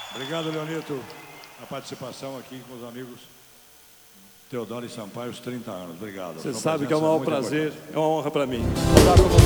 Obrigado, Leonito, a participação aqui com os amigos Teodoro e Sampaio, os 30 anos. Obrigado. Você sabe que é um maior prazer, importante. é uma honra para mim.